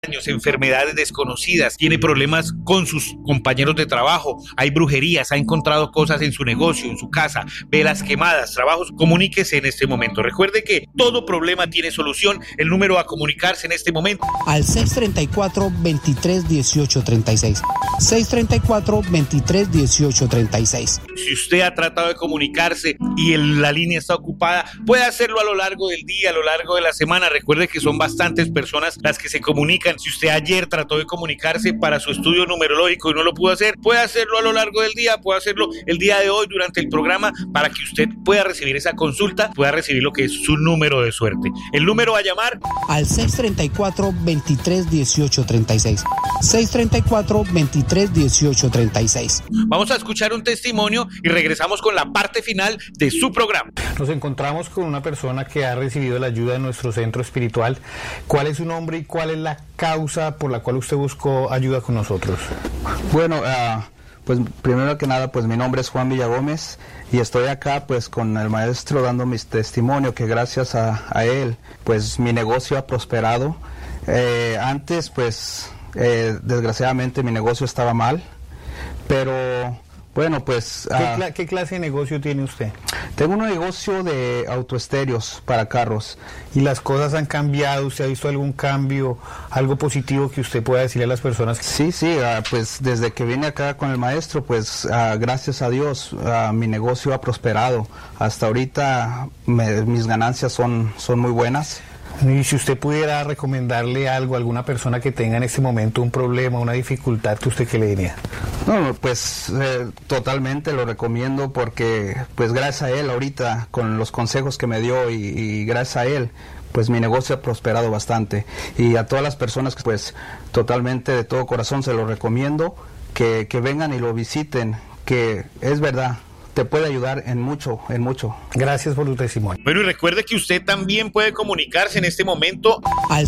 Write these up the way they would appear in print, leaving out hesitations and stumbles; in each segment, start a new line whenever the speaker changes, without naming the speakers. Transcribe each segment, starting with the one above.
enfermedades desconocidas, tiene problemas con sus compañeros de trabajo, hay brujerías, ha encontrado cosas en su negocio, en su casa, velas quemadas, trabajos, comuníquese en este momento. Recuerde que todo problema tiene solución. El número a comunicarse en este momento
al 634-23-1836. 634-23-1836.
Si usted ha tratado de comunicarse y la línea está ocupada, puede hacerlo a lo largo del día, a lo largo de la semana. Recuerde que son bastantes personas las que se comunican. Si usted ayer trató de comunicarse para su estudio numerológico y no lo pudo hacer, puede hacerlo a lo largo del día, puede hacerlo el día de hoy durante el programa para que usted pueda recibir esa consulta, pueda recibir lo que es su número de suerte. El número a llamar
al 634-23-1836. 634-23-1836.
Vamos a escuchar un testimonio y regresamos con la parte final de su programa.
Nos encontramos con una persona que ha recibido la ayuda de nuestro centro espiritual. ¿Cuál es su nombre y cuál es la causa por la cual usted buscó ayuda con nosotros?
Bueno, pues primero que nada, pues mi nombre es Juan Villagómez y estoy acá pues con el maestro dando mi testimonio que gracias a él pues mi negocio ha prosperado. Antes pues desgraciadamente mi negocio estaba mal, pero bueno pues...
¿Qué clase de negocio tiene usted?
Tengo un negocio de autoestéreos para carros.
¿Y las cosas han cambiado? ¿Usted ha visto algún cambio, algo positivo que usted pueda decirle a las personas?
Sí, pues desde que vine acá con el maestro, pues gracias a Dios mi negocio ha prosperado. Hasta ahorita mis ganancias son muy buenas.
Y si usted pudiera recomendarle algo a alguna persona que tenga en este momento un problema, una dificultad, ¿qué le diría?
No, pues totalmente lo recomiendo porque pues gracias a él ahorita con los consejos que me dio y gracias a él pues mi negocio ha prosperado bastante. Y a todas las personas pues totalmente de todo corazón se lo recomiendo que vengan y lo visiten, que es verdad. Te puede ayudar en mucho.
Gracias por tu testimonio.
Bueno, y recuerde que usted también puede comunicarse en este momento
al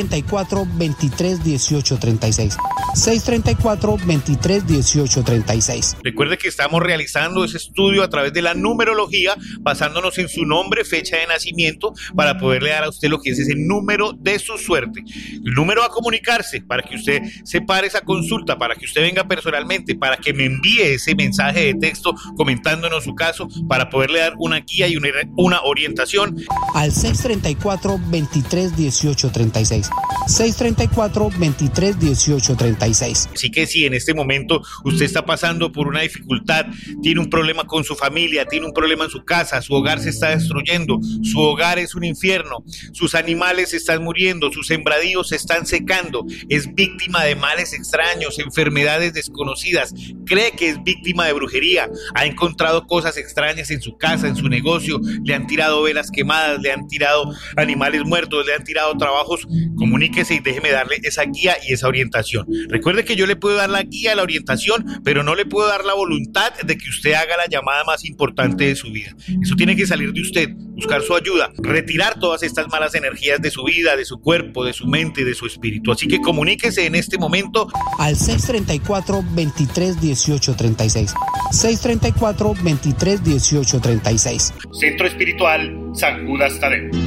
634-23-1836. 634-23-1836.
Recuerde que estamos realizando ese estudio a través de la numerología, basándonos en su nombre, fecha de nacimiento, para poderle dar a usted lo que es ese número de su suerte. El número a comunicarse para que usted separe esa consulta, para que usted venga personalmente, para que me envíe ese mensaje de texto comentándonos su caso, para poderle dar una guía y una orientación
al 634-23-1836. 634-23-1836.
Así que si en este momento usted está pasando por una dificultad, tiene un problema con su familia, tiene un problema en su casa, su hogar se está destruyendo, su hogar es un infierno, sus animales se están muriendo, sus sembradíos se están secando, es víctima de males extraños, enfermedades desconocidas, cree que es víctima de brujería, ha encontrado cosas extrañas en su casa, en su negocio, le han tirado velas quemadas, le han tirado animales muertos, le han tirado trabajos, comuníquese y déjeme darle esa guía y esa orientación. Recuerde que yo le puedo dar la guía, la orientación, pero no le puedo dar la voluntad de que usted haga la llamada más importante de su vida. Eso tiene que salir de usted, buscar su ayuda, retirar todas estas malas energías de su vida, de su cuerpo, de su mente, de su espíritu. Así que comuníquese en este momento
al 634-23-1836. 634-23-1836.
Centro Espiritual San Judas Tadeo.